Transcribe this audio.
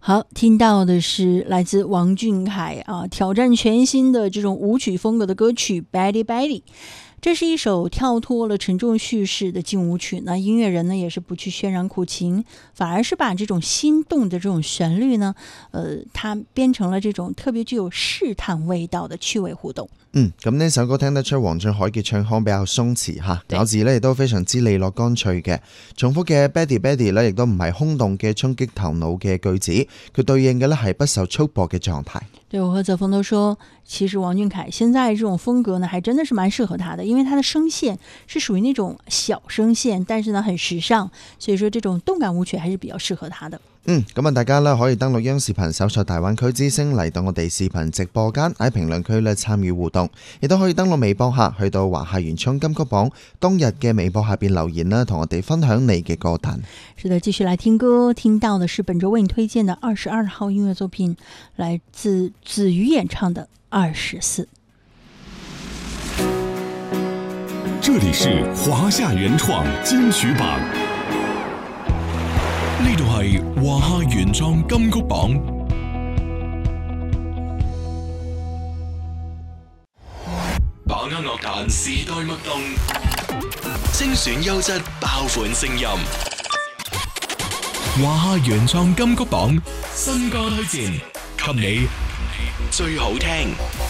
好，听到的是来自王俊凯挑战全新的这种舞曲风格的歌曲《Betty Betty》。这是一首跳脱了沉重叙事的劲舞曲，那音乐人呢也是不去渲染苦情，反而是把这种心动的这种旋律呢，它编成了这种特別具有試探味道的趣味互動。 咁呢首歌聽得出黃俊凱嘅唱腔比較鬆弛嚇，咬字呢亦都非常之利落乾脆嘅。重複嘅 Betty Betty 呢亦都唔係空洞嘅衝擊頭腦嘅句子，佢對應嘅呢係不受束縛嘅狀態。 对，我和泽峰都说，其实王俊凯现在这种風格呢，還真的是蠻適合他的，因為他的聲線是屬於那種小聲線，但是呢很時尚，所以說這種動感舞曲還是比較適合他的。 咁大家呢可以登錄央視頻搜索大灣區之聲嚟到我哋視頻直播間喺評論區呢參與互動，亦都可以登錄微博下去到華夏原創金曲榜當日嘅微博下邊留言啦，同我哋分享你嘅歌單。 是的，繼續來聽歌，聽到的是本周為你推薦的22號音樂作品，來自子瑜演唱的24。 這裡是華夏原創金曲榜，呢度係華夏原創金曲榜。把握樂壇時代脈動，精選優質爆款聲音。華夏原創金曲榜新歌推薦，給你最好聽。